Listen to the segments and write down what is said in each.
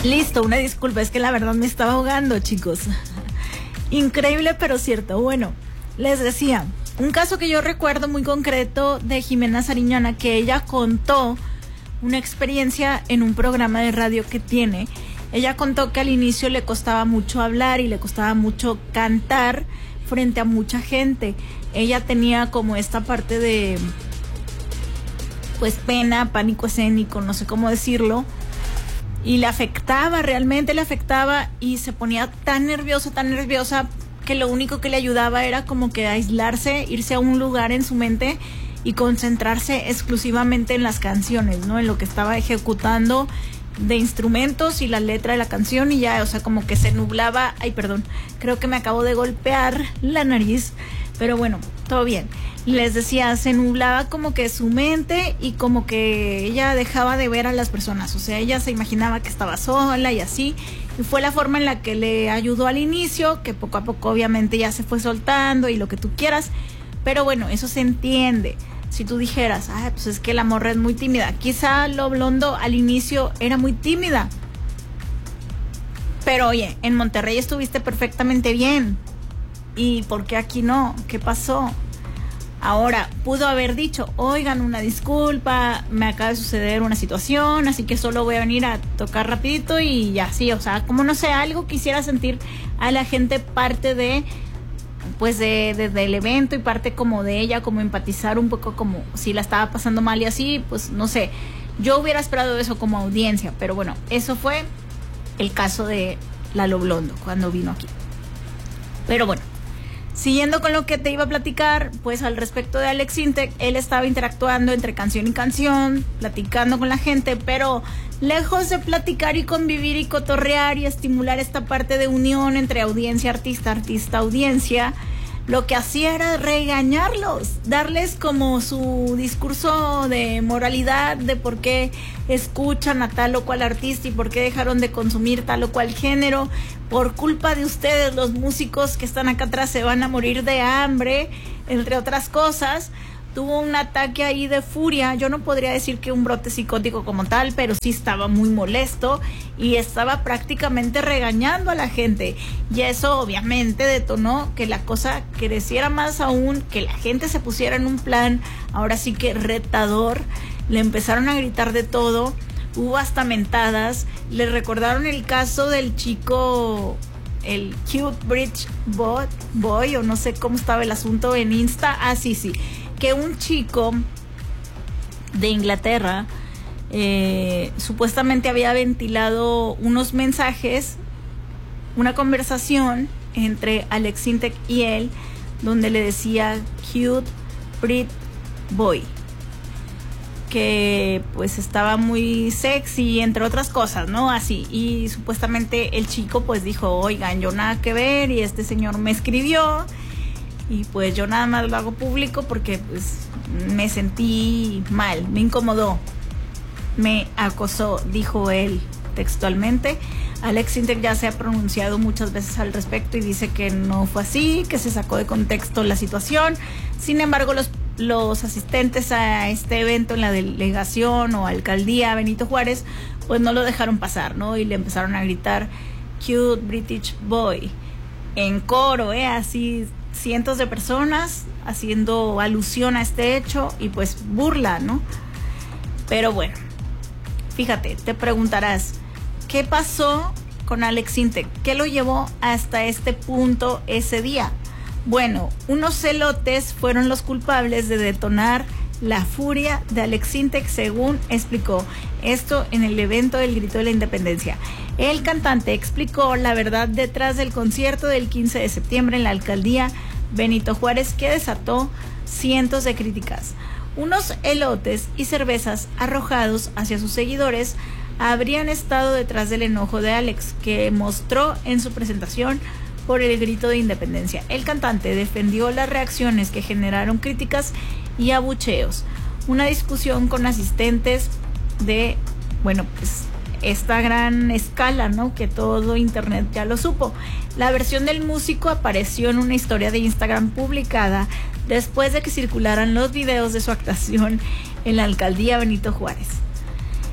Listo, una disculpa, es que la verdad me estaba ahogando, chicos. Increíble, pero cierto. Bueno, les decía, un caso que yo recuerdo muy concreto de Jimena Sariñana, que ella contó una experiencia en un programa de radio que tiene. Ella contó que al inicio le costaba mucho hablar y le costaba mucho cantar frente a mucha gente. Ella tenía como esta parte de, pues, pena, pánico escénico, no sé cómo decirlo. Y le afectaba, realmente le afectaba, y se ponía tan nerviosa, que lo único que le ayudaba era como que aislarse, irse a un lugar en su mente y concentrarse exclusivamente en las canciones, ¿no? En lo que estaba ejecutando de instrumentos y la letra de la canción, y ya, o sea, como que se nublaba. Ay, perdón, creo que me acabo de golpear la nariz, pero bueno, todo bien. Les decía, se nublaba como que su mente y como que ella dejaba de ver a las personas, o sea, ella se imaginaba que estaba sola y así, y fue la forma en la que le ayudó al inicio, que poco a poco obviamente ya se fue soltando y lo que tú quieras, pero bueno, eso se entiende. Si tú dijeras, pues es que la morra es muy tímida, quizá Lo Blondo al inicio era muy tímida, pero oye, en Monterrey estuviste perfectamente bien, ¿y por qué aquí no? ¿Qué pasó? Ahora, pudo haber dicho, oigan, una disculpa, me acaba de suceder una situación, así que solo voy a venir a tocar rapidito y ya, sí, o sea, como no sé, algo quisiera sentir a la gente parte de, pues del evento y parte como de ella, como empatizar un poco, como si la estaba pasando mal y así, pues no sé, yo hubiera esperado eso como audiencia, pero bueno, eso fue el caso de Lo Blondo cuando vino aquí. Pero bueno, siguiendo con lo que te iba a platicar, pues al respecto de Alex Sintek, él estaba interactuando entre canción y canción, platicando con la gente, pero lejos de platicar y convivir y cotorrear y estimular esta parte de unión entre audiencia, artista, audiencia, lo que hacía era regañarlos, darles como su discurso de moralidad, de por qué escuchan a tal o cual artista y por qué dejaron de consumir tal o cual género. Por culpa de ustedes, los músicos que están acá atrás se van a morir de hambre, entre otras cosas. Tuvo un ataque ahí de furia. Yo no podría decir que un brote psicótico como tal, pero sí estaba muy molesto y estaba prácticamente regañando a la gente. Y eso obviamente detonó que la cosa creciera más aún, que la gente se pusiera en un plan, ahora sí que retador. Le empezaron a gritar de todo, hubo hasta mentadas. Le recordaron el caso del chico, el Cute Bridge Boy, o no sé cómo estaba el asunto en Insta. Sí, que un chico de Inglaterra supuestamente había ventilado unos mensajes, una conversación entre Alex Sintek y él, donde le decía Cute Brit Boy, que pues estaba muy sexy, entre otras cosas, ¿no? Así, y supuestamente el chico pues dijo, oigan, yo nada que ver, y este señor me escribió, y pues yo nada más lo hago público porque pues me sentí mal, me incomodó, me acosó, dijo él textualmente. Alex Sintek ya se ha pronunciado muchas veces al respecto y dice que no fue así, que se sacó de contexto la situación. Sin embargo, los asistentes a este evento en la delegación o alcaldía Benito Juárez pues no lo dejaron pasar, ¿no? Y le empezaron a gritar Cute British Boy en coro, así cientos de personas haciendo alusión a este hecho y pues burla, ¿no? Pero bueno, fíjate, te preguntarás, ¿qué pasó con Alex Sintek? ¿Qué lo llevó hasta este punto ese día? Bueno, unos celotes fueron los culpables de detonar la furia de Alex Sintek, según explicó esto en el evento del Grito de la Independencia. El cantante explicó la verdad detrás del concierto del 15 de septiembre en la alcaldía Benito Juárez, que desató cientos de críticas. Unos elotes y cervezas arrojados hacia sus seguidores habrían estado detrás del enojo de Alex, que mostró en su presentación por el Grito de Independencia. El cantante defendió las reacciones que generaron críticas y abucheos. Una discusión con asistentes de, bueno, pues esta gran escala, ¿no? Que todo internet ya lo supo. La versión del músico apareció en una historia de Instagram publicada después de que circularan los videos de su actuación en la alcaldía Benito Juárez.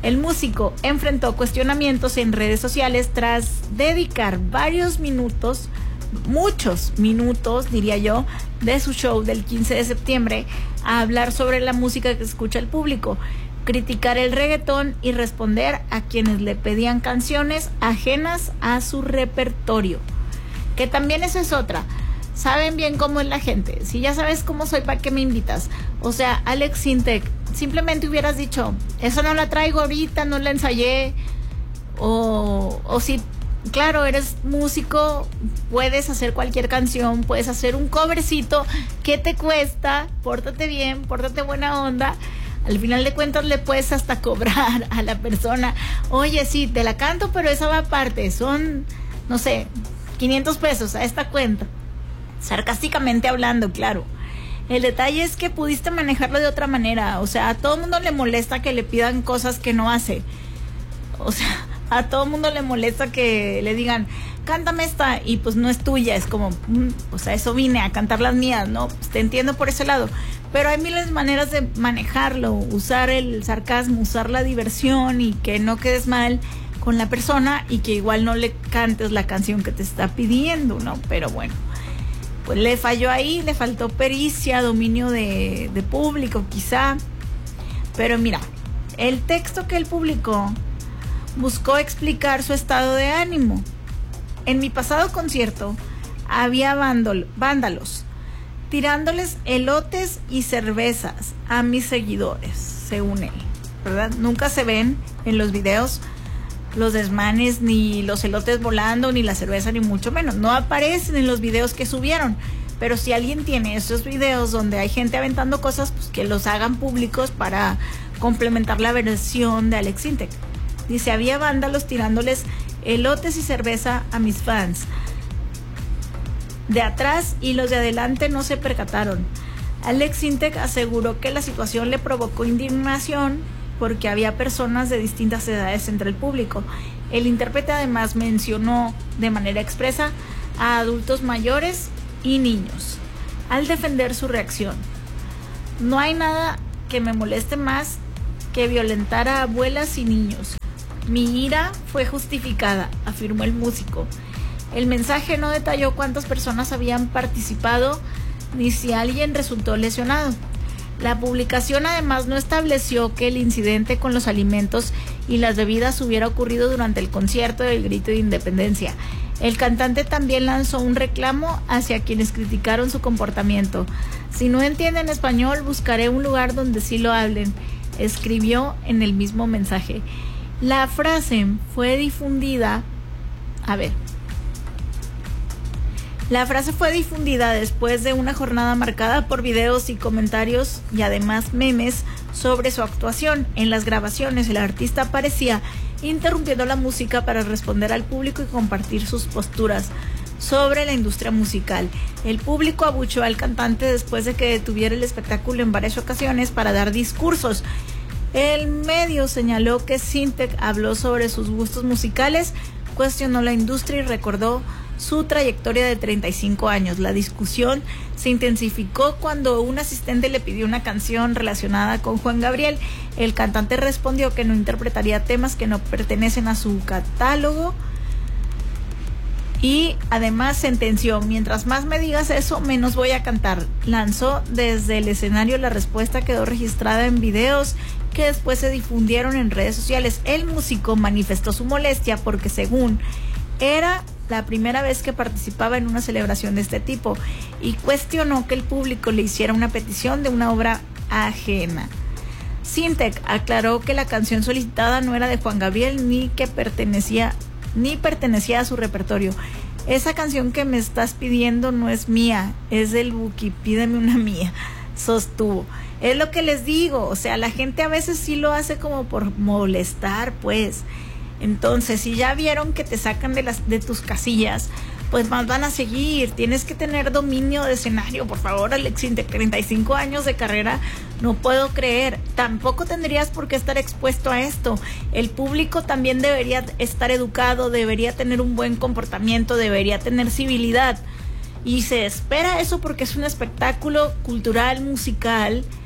El músico enfrentó cuestionamientos en redes sociales tras dedicar varios minutos, muchos minutos, diría yo, de su show del 15 de septiembre a hablar sobre la música que escucha el público, criticar el reggaetón y responder a quienes le pedían canciones ajenas a su repertorio. Que también esa es otra. Saben bien cómo es la gente. Si ya sabes cómo soy, ¿para qué me invitas? O sea, Alex Sintek, simplemente hubieras dicho, eso no la traigo ahorita, no la ensayé. O si, claro, eres músico, puedes hacer cualquier canción, puedes hacer un covercito. ¿Qué te cuesta? Pórtate bien, pórtate buena onda. Al final de cuentas le puedes hasta cobrar a la persona. Oye, sí, te la canto, pero esa va aparte. Son, no sé, 500 pesos a esta cuenta. Sarcásticamente hablando, claro. El detalle es que pudiste manejarlo de otra manera. O sea, a todo mundo le molesta que le pidan cosas que no hace. O sea, a todo mundo le molesta que le digan, cántame esta, y pues no es tuya. Es como, o sea, eso vine a cantar las mías, ¿no? Pues te entiendo por ese lado. Pero hay miles de maneras de manejarlo. Usar el sarcasmo, usar la diversión y que no quedes mal con la persona y que igual no le cantes la canción que te está pidiendo, ¿no? Pero bueno, pues le falló ahí, le faltó pericia, dominio de público quizá. Pero mira, el texto que él publicó buscó explicar su estado de ánimo. En mi pasado concierto había vándalos tirándoles elotes y cervezas a mis seguidores, según él, ¿verdad? Nunca se ven en los videos los desmanes, ni los elotes volando, ni la cerveza, ni mucho menos. No aparecen en los videos que subieron. Pero si alguien tiene esos videos donde hay gente aventando cosas, pues que los hagan públicos para complementar la versión de Alex Sintek. Dice, había vándalos tirándoles elotes y cerveza a mis fans de atrás y los de adelante no se percataron. Alex Sintek aseguró que la situación le provocó indignación porque había personas de distintas edades entre el público. El intérprete además mencionó de manera expresa a adultos mayores y niños al defender su reacción. No hay nada que me moleste más que violentar a abuelas y niños. Mi ira fue justificada, afirmó el músico. El mensaje no detalló cuántas personas habían participado ni si alguien resultó lesionado. La publicación además no estableció que el incidente con los alimentos y las bebidas hubiera ocurrido durante el concierto del Grito de Independencia. El cantante también lanzó un reclamo hacia quienes criticaron su comportamiento. Si no entienden español, buscaré un lugar donde sí lo hablen, escribió en el mismo mensaje. La frase fue difundida. La frase fue difundida después de una jornada marcada por videos y comentarios y además memes sobre su actuación. En las grabaciones, el artista aparecía interrumpiendo la música para responder al público y compartir sus posturas sobre la industria musical. El público abucheó al cantante después de que detuviera el espectáculo en varias ocasiones para dar discursos. El medio señaló que Sintek habló sobre sus gustos musicales, cuestionó la industria y recordó su trayectoria de 35 años. La discusión se intensificó cuando un asistente le pidió una canción relacionada con Juan Gabriel. El cantante respondió que no interpretaría temas que no pertenecen a su catálogo y además sentenció: mientras más me digas eso, menos voy a cantar. Lanzó desde el escenario. La respuesta quedó registrada en videos que después se difundieron en redes sociales. El músico manifestó su molestia porque, según era la primera vez que participaba en una celebración de este tipo, y cuestionó que el público le hiciera una petición de una obra ajena. Sintek aclaró que la canción solicitada no era de Juan Gabriel ni pertenecía a su repertorio. Esa canción que me estás pidiendo no es mía, es del Buki, pídeme una mía, sostuvo. Es lo que les digo, o sea, la gente a veces sí lo hace como por molestar, pues. Entonces, si ya vieron que te sacan de tus casillas, pues más van a seguir. Tienes que tener dominio de escenario, por favor, Alex Sintek, 35 años de carrera, no puedo creer. Tampoco tendrías por qué estar expuesto a esto. El público también debería estar educado, debería tener un buen comportamiento, debería tener civilidad. Y se espera eso porque es un espectáculo cultural, musical.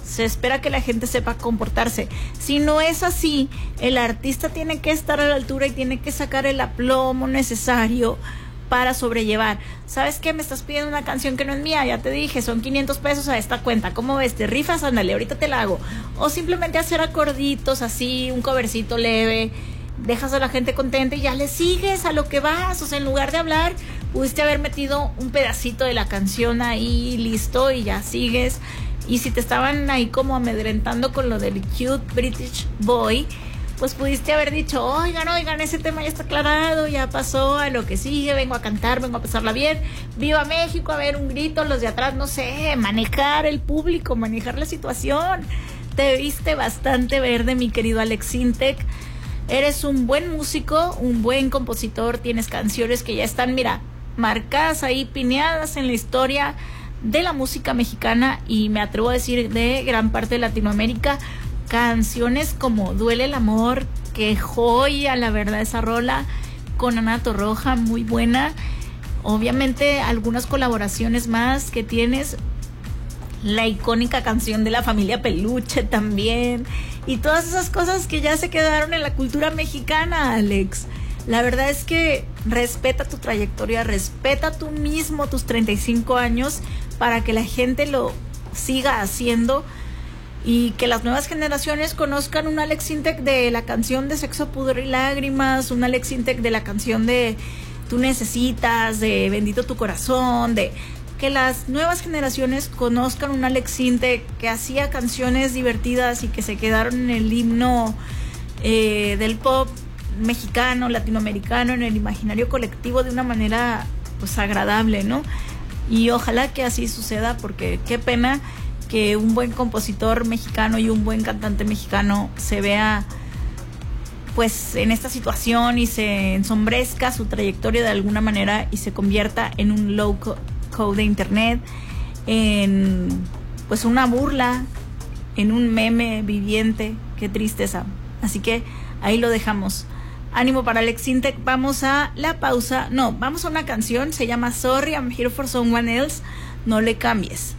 Se espera que la gente sepa comportarse. Si no es así, el artista tiene que estar a la altura y tiene que sacar el aplomo necesario para sobrellevar. ¿Sabes qué? Me estás pidiendo una canción que no es mía, ya te dije, son 500 pesos a esta cuenta. ¿Cómo ves? ¿Te rifas? Ándale, ahorita te la hago. O simplemente hacer acorditos así, un covercito leve, dejas a la gente contenta y ya le sigues a lo que vas. O sea, en lugar de hablar, pudiste haber metido un pedacito de la canción ahí, listo, y ya sigues. Y si te estaban ahí como amedrentando con lo del cute British boy, pues pudiste haber dicho, oigan, ese tema ya está aclarado, ya pasó a lo que sigue, vengo a cantar, vengo a pasarla bien, viva México, a ver, un grito, los de atrás, no sé, manejar el público, manejar la situación. Te viste bastante verde, mi querido Alex Sintek. Eres un buen músico, un buen compositor, tienes canciones que ya están, mira, marcadas ahí, pineadas en la historia de la música mexicana y me atrevo a decir de gran parte de Latinoamérica. Canciones como Duele el amor, que joya, la verdad, esa rola con Ana Torroja, muy buena. Obviamente algunas colaboraciones más que tienes, la icónica canción de La Familia Peluche también, y todas esas cosas que ya se quedaron en la cultura mexicana, Alex. La verdad es que respeta tu trayectoria, respeta tú mismo tus 35 años para que la gente lo siga haciendo y que las nuevas generaciones conozcan un Alex Sintek de la canción de Sexo, Pudor y Lágrimas, un Alex Sintek de la canción de Tú Necesitas, de Bendito Tu Corazón, de que las nuevas generaciones conozcan un Alex Sintek que hacía canciones divertidas y que se quedaron en el himno del pop mexicano, latinoamericano, en el imaginario colectivo de una manera pues agradable, ¿no? Y ojalá que así suceda, porque qué pena que un buen compositor mexicano y un buen cantante mexicano se vea pues en esta situación y se ensombrezca su trayectoria de alguna manera y se convierta en un low code de internet, en pues una burla, en un meme viviente. Qué tristeza. Así que ahí lo dejamos. Ánimo para Alex Sintek. Vamos a la pausa. No, vamos a una canción. Se llama Sorry, I'm Here for Someone Else. No le cambies.